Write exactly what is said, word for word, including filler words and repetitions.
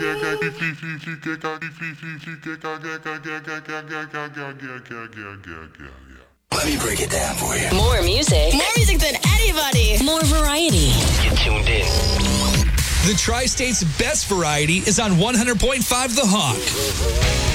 Let me break it down for you. More music. More music than anybody. More variety. Get tuned in. The Tri-State's best variety is on one hundred point five The Hawk.